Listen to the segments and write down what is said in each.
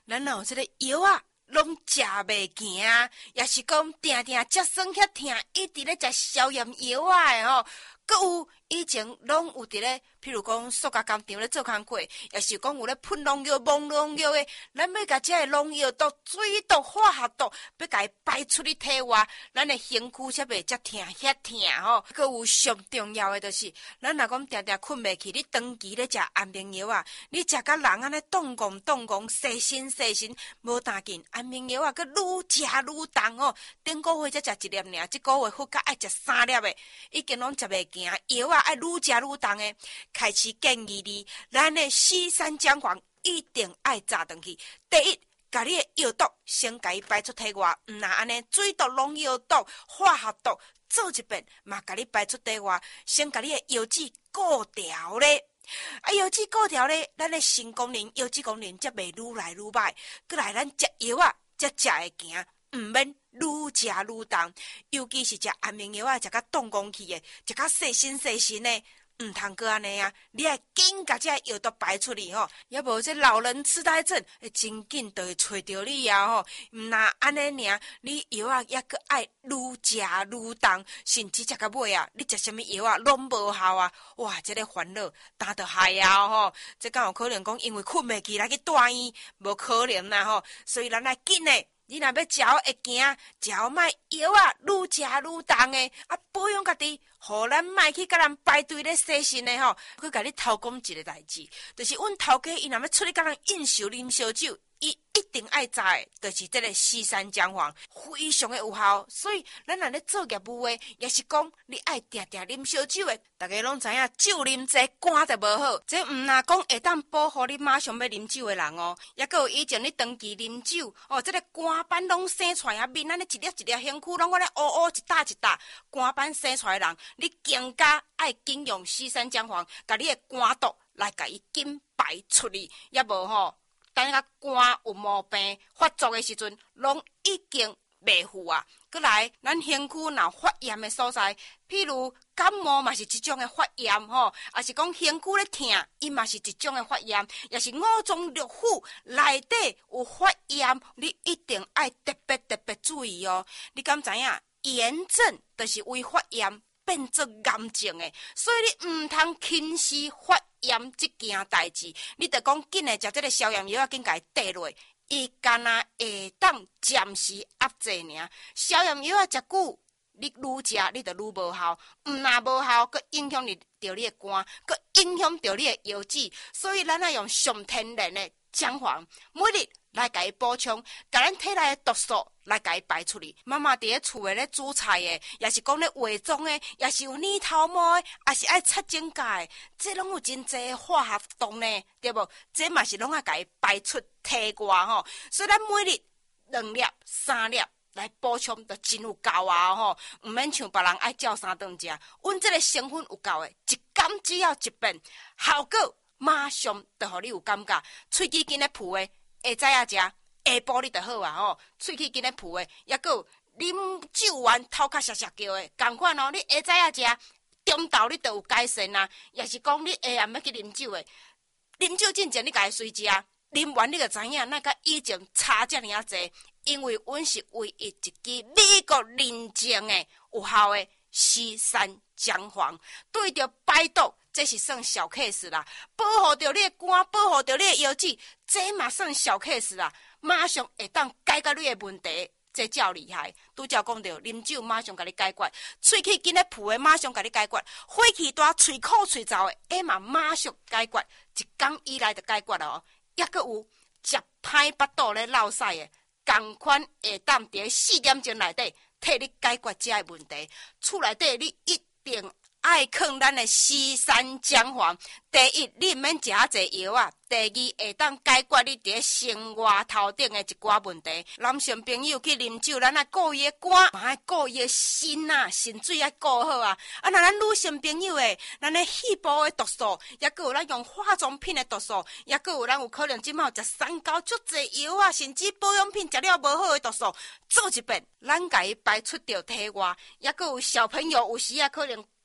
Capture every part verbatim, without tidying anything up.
咱若有即个药啊，拢食袂行，也是讲定定脊酸遐疼，一直咧食消炎药啊诶吼。阁有以前拢有伫咧，譬如讲塑胶工厂咧做工课，也是讲有咧喷农药、蒙农药诶，咱要甲这个农药毒、水毒、化学毒，要甲伊排出去体外，咱诶身躯才袂遮疼遐疼吼。阁有上重要诶，就是咱若讲定定困袂去，你长期咧食安眠药啊，你食甲人安尼动讲动讲，细心细心，无当紧，安眠药啊，阁愈食愈重哦。顶个月才食一粒尔，即个月好甲爱食三粒诶，已经拢食袂。药啊，爱愈食愈重诶，开始建议你，咱诶西山姜黄一定爱炸断去。第一，甲你诶药毒先甲伊排出体外，毋若安尼水毒、农药毒、化学毒做一遍，嘛甲你排出体外，先甲你诶药脂固调咧。啊，药脂固调咧，咱诶肾功能、药脂功能则袂愈来愈歹。过来，咱食药啊，则食会行。毋免愈食愈重，尤其是食安眠药啊，食甲动讲去诶，食甲细心细心诶，毋通过安尼啊！你爱紧甲这药毒排出去吼，要无这老人痴呆症会真紧就会找着你啊吼！毋若安尼尔，你药啊抑阁爱愈食愈重，甚至食到尾啊，你食什么药啊拢无效啊！哇，这个烦恼担着害啊吼！这敢有可能讲因为困袂去来去大医，无可能啦吼！所以咱爱紧诶。你若要食会行，食卖药啊，愈食愈重诶，啊保养家己，互咱卖去甲人排队咧洗身诶吼。去甲你偷讲一个代志，就是阮头家伊若要出去甲人应酬啉烧酒，伊一定爱知诶，就是这个西山姜黄非常诶有效。所以咱若咧做业务诶，也是讲你爱定定啉烧酒诶，大家拢知影酒啉济肝就无好。这毋若讲会当保护你马上要啉酒诶人哦，也阁有以前你长期啉酒哦，这个肝斑拢生出来啊，面安尼一粒一粒身躯拢安尼乌乌一搭一搭，肝斑生出来的人，你更加爱紧用西山姜黄，甲你诶肝毒来甲伊紧排出去，也无吼。等下肝有毛病发作的时阵，拢已经袂赴啊。过来，咱身躯若发炎的所在，譬如感冒嘛是一种的发炎吼，也是讲身躯咧疼，伊嘛是一种的发炎，也是五脏六腑内底有发炎，你一定爱特别特别注意哦。你敢知影？炎症就是为发炎变作癌症的，所以你毋通轻视发炎这件代志，你得讲紧的食这个消炎药，紧甲伊滴落，伊干那会当暂时压制尔。消炎药啊，食久，你愈食你就愈无效，毋若无效，佮影响你着你的肝，佮影响着你的腰子，所以咱要用上天然的姜黄，每日来甲伊补充，甲咱体内的毒素来甲伊排出去。妈妈伫咧厝诶咧煮菜诶，也是讲咧化妆诶，也是有泥头毛诶，也是爱擦指甲诶，这拢有真侪化学毒呢，对无？这嘛是拢爱甲伊排出体外吼。所以咱每日两粒、三粒来补充，就真有够啊吼！毋免像别人爱照三顿食，阮这个成分有够诶，一工只要一遍，效果马上就互你有感觉，喙齿紧咧浮诶。下早仔食，下晡你就好啊吼，喙齿紧咧浮诶，抑个啉酒完头壳涩涩叫诶，共款哦。你下早仔食，中昼你就有改善啦。也是讲你下暗要去啉酒诶，啉酒之前你家己随食，啉完你就知影，那甲以前差遮尔啊济。因为阮是唯一一支美国认证诶有效诶西山姜黄，对着排毒。这是算小 case 啦，保护着你的肝，保护着你的腰子，这嘛算小 case 啦，马上会当解决你的问题，这较厉害。拄则讲着，啉酒马上甲你解决，喙齿紧咧浮的马上甲你解决，火气大、喙苦喙燥的，哎嘛马上解决，一工以来就解决了哦。抑阁有食歹腹肚咧落屎的，同款会当伫四点钟内底替你解决这个问题。厝内底你一定爱放咱的西山姜黄，第一，你毋免食啊济药啊；第二，会当解决你伫生活头顶的一寡问题。男性朋友去啉酒，咱爱顾伊的肝，嘛爱顾伊的心啊，肾水爱顾好啊。啊，那咱女性朋友诶，咱的细胞的毒素，也佮有咱用化妆品的毒素，也佮有咱有可能即马食三高足济药啊，甚至保养品食了无好的毒素，做一遍，咱甲伊排出着体外。也佮有小朋友有时啊可能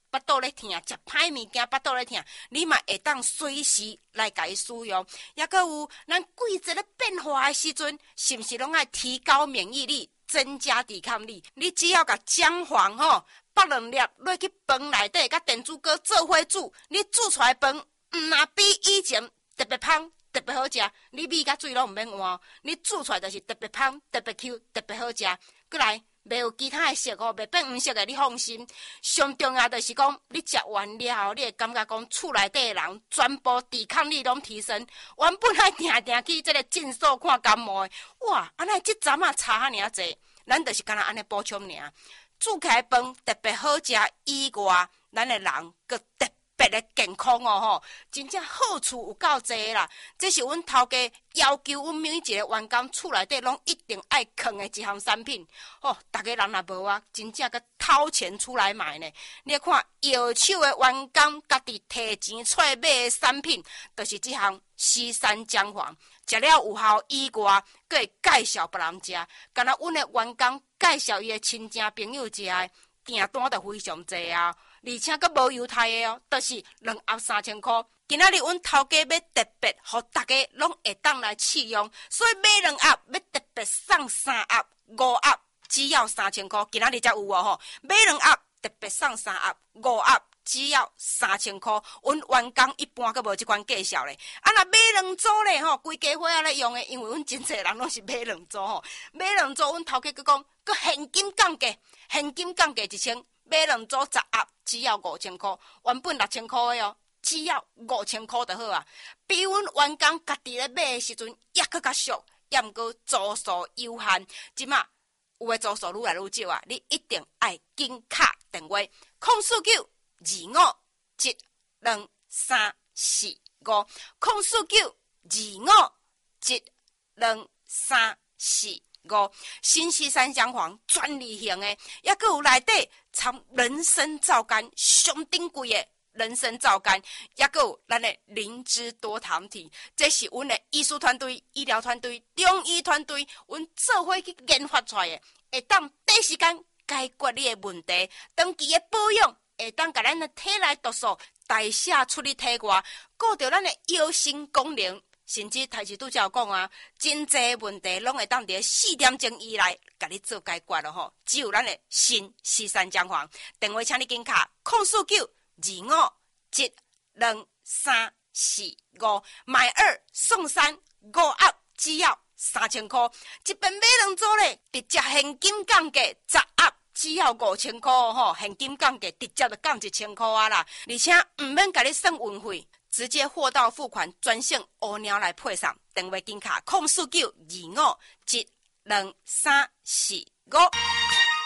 腹肚咧疼，食歹物件腹肚咧疼，你嘛会当随时来甲伊使用。也阁有咱季节咧变化的时阵，是毋是拢爱提高免疫力，增加抵抗力？你只要甲姜黄吼剥两粒落去饭内底，甲电子锅做伙煮，你煮出来饭，毋若比以前特别香，特别好食。你米甲水拢毋免换，你煮出来就是特别香，特别 Q， 特别好食。过来。袂有其他的色哦，袂变黄色的，你放心。上重要就是讲，你食完了后，你会感觉讲厝内底的人全部抵抗力拢提升。原本还定定去这个诊所看感冒的，哇，安尼即阵啊差遐尔济，咱就是干那安尼补充尔。煮起来饭特别好食以外，咱的人佮特别的健康哦吼，真正好处有够济啦。这是阮头家要求阮每一个员工厝内底拢一定爱藏的一项产品。哦，大家人若无啊，真正佮掏钱出来买呢。你看，摇手的员工家己摕钱出来买的产品，就是这项西山姜黄。食了有效以外，佮会介绍别人食。敢若阮的员工介绍伊的亲戚朋友食的，订单就非常济啊。而且阁无犹太的哦，就是两盒三千块。今仔日阮头家要特别，互大家拢会当来试用，所以买两盒要特别送三盒、五盒，只要三千块。今仔日才有哦吼，买两盒特别送三盒、五盒，只要三千块。阮员工一般阁无即款介绍咧。啊，若买两组咧吼，规家伙仔咧用的，因为阮真侪人拢是买两组吼。买两组，阮头家阁讲，阁现金降价，现金降价一千。买两组十盒，只要五千块，原本六千块的哦，只要五千块就好啊。比阮员工家己咧买的时阵，也搁较俗，也毋过组数有限。即马有诶组数愈来愈少啊，你一定爱紧卡电话，空四九二五一两三四五，空四九二五一两三四五。新西山姜黄专利型的，也阁有内底掺人参皂苷，上顶贵的人参皂苷，也阁有咱的灵芝多糖体。这是阮的医术团队、医疗团队、中医团队，阮做伙去研发出来的，会当第一时间解决你的问题。长期的保养，会当甲咱的体内毒素代谢出去体外，顾到咱的腰心功能。甚至台词拄则有讲啊，真济问题拢会当伫四点钟以内，甲你做解决咯吼。只有咱的新西山姜黄，电话请你紧卡空四九二五一两三四五，买二送三，五盒只要三千块。一边买两组咧，直接现金降价十盒。只要五千块吼，现金降价直接就降一千块啊啦，而且毋免甲你算运费。直接货到付款，专线乌鸟来配上，电话金卡空四九二五一两三四五。